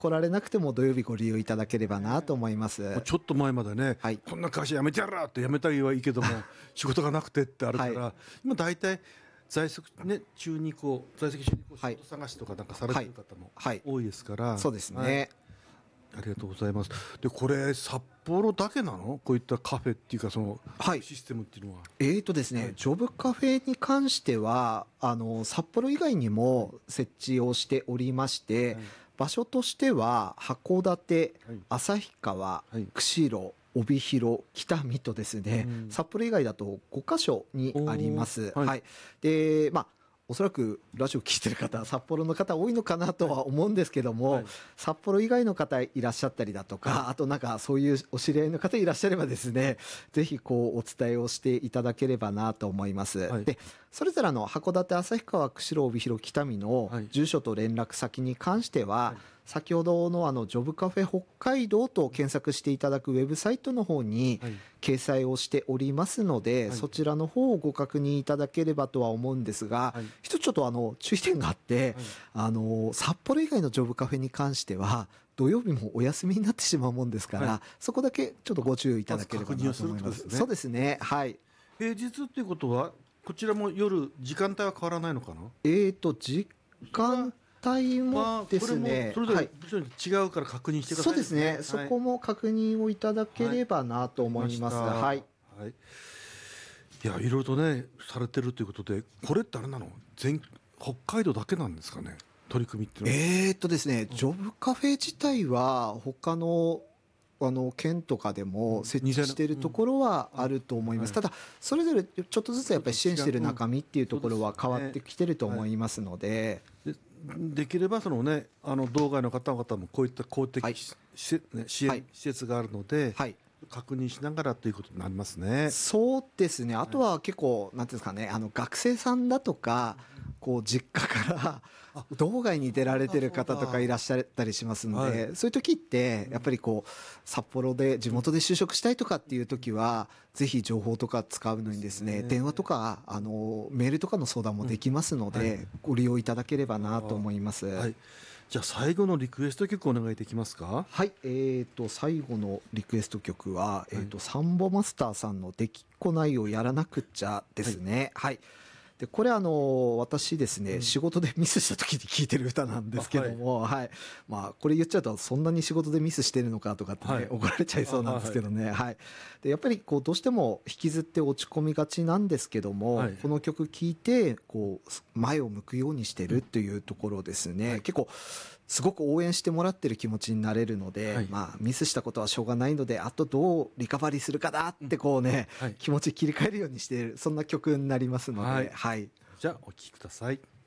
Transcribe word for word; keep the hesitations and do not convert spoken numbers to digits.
来られなくても土曜日ご利用いただければなと思います。 もうちょっと前までね、 はい、 こんな会社辞めてやらって辞めたいはいいけども仕事がなくてってあるから、はい、今大体在籍、ね、中にこう在籍中にこう仕事探しとかなんかされてる方も多いですから、はいはい、 そうですね、 はい、ありがとうございます。でこれ札幌だけなの？こういったカフェっていうかその、はい、システムっていうのは。 えーとですね、はい、ジョブカフェに関してはあの札幌以外にも設置をしておりまして、はい、場所としては函館、はい、旭川、はい、釧路、帯広、北見とですね、うん、札幌以外だとごカ所にあります。はい、はい、で、まあおそらくラジオ聞いてる方は札幌の方多いのかなとは思うんですけども、はい、札幌以外の方いらっしゃったりだとか、はい、あとなんかそういうお知り合いの方いらっしゃればですね、ぜひこうお伝えをしていただければなと思います。はい、でそれぞれの函館、旭川、釧路、帯広、北見の住所と連絡先に関しては、はい、先ほどのあのジョブカフェ北海道と検索していただくウェブサイトの方に掲載をしておりますので、はい、そちらの方をご確認いただければとは思うんですが、はい、一つちょっとあの注意点があって、はい、あの札幌以外のジョブカフェに関しては土曜日もお休みになってしまうもんですから、はい、そこだけちょっとご注意いただければなと思います。そうですね、はい。 平日っていうことはこちらも夜時間帯は変わらないのかな？ えーと時間帯もですね、 それぞれ違うから確認してください。 そうですね、はい、そこも確認をいただければなと思います。はい、はいはい、いやいろいろとねされてるということで、これってあれなの？全北海道だけなんですかね、取り組みっていうのは。 えーっとですね、ジョブカフェ自体は他のあの県とかでも設置しているところはあると思います。ただそれぞれちょっとずつやっぱり支援している中身っていうところは変わってきてると思いますので、 でできればそのね、あの道外の方々もこういった公的、はい、支援施設があるので、はい、確認しながらということになりますね。 そうですね。あとは結構、なんていうんですかね、あの学生さんだとか、こう実家から道外に出られてる方とかいらっしゃったりしますので、はい、そういう時ってやっぱりこう札幌で地元で就職したいとかっていう時はぜひ情報とか使うのにですね、電話とかあのメールとかの相談もできますので、うん、はい、ご利用いただければなと思います。はい、 じゃあ最後のリクエスト曲お願いできますか？ はい、えーと最後のリクエスト曲は、えーとサンボマスターさんのできっこないをやらなくっちゃですね。はい、はい、でこれあの私ですね、うん、仕事でミスした時に聴いてる歌なんですけども、はい、はい、まあこれ言っちゃうとそんなに仕事でミスしてるのかとかってね、はい、怒られちゃいそうなんですけどね、はい、はい、でやっぱりこうどうしても引きずって落ち込みがちなんですけども、はい、この曲聴いてこう前を向くようにしてるというところですね、はい、結構すごく応援してもらってる気持ちになれるので、はい、まあミスしたことはしょうがないのであとどうリカバリーするかだってこうね、うん、はい、気持ち切り替えるようにしている、そんな曲になりますので、はい、はい、 じゃあお聴きください。